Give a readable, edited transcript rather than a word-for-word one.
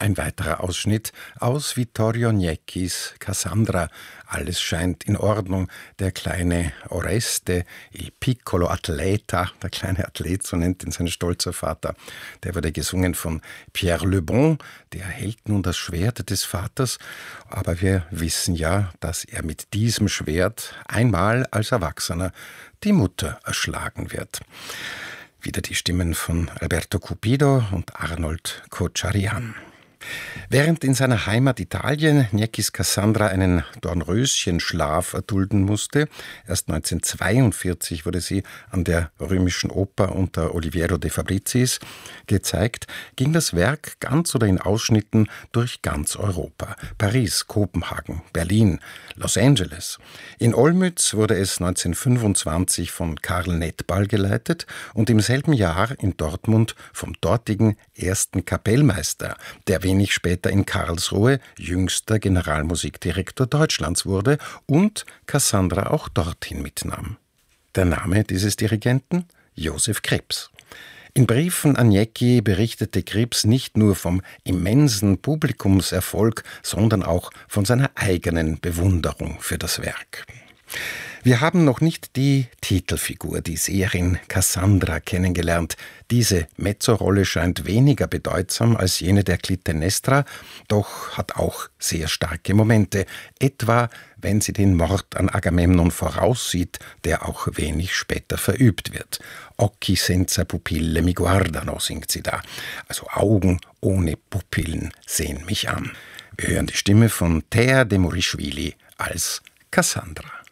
Ein weiterer Ausschnitt aus Vittorio Nieckis Cassandra. Alles scheint in Ordnung. Der kleine Oreste, il piccolo atleta, der kleine Athlet, so nennt ihn sein stolzer Vater, der wurde gesungen von Pierre Le Bon. Der hält nun das Schwert des Vaters, aber wir wissen ja, dass er mit diesem Schwert einmal als Erwachsener die Mutter erschlagen wird. Wieder die Stimmen von Alberto Cupido und Arnold Kocharian. Während in seiner Heimat Italien Nieckis Cassandra einen Dornröschenschlaf erdulden musste, erst 1942 wurde sie an der Römischen Oper unter Oliviero de Fabriziis gezeigt, ging das Werk ganz oder in Ausschnitten durch ganz Europa. Paris, Kopenhagen, Berlin, Los Angeles. In Olmütz wurde es 1925 von Karl Nettball geleitet und im selben Jahr in Dortmund vom dortigen ersten Kapellmeister, der wenig später in Karlsruhe jüngster Generalmusikdirektor Deutschlands wurde und Cassandra auch dorthin mitnahm. Der Name dieses Dirigenten? Josef Krebs. In Briefen an Niecki berichtete Krebs nicht nur vom immensen Publikumserfolg, sondern auch von seiner eigenen Bewunderung für das Werk. Wir haben noch nicht die Titelfigur, die Seherin Cassandra, kennengelernt. Diese Mezzorolle scheint weniger bedeutsam als jene der Clitennestra, doch hat auch sehr starke Momente, etwa wenn sie den Mord an Agamemnon voraussieht, der auch wenig später verübt wird. Occhi senza pupille mi guardano, singt sie da. Also Augen ohne Pupillen sehen mich an. Wir hören die Stimme von Thea de Morischvili als Cassandra.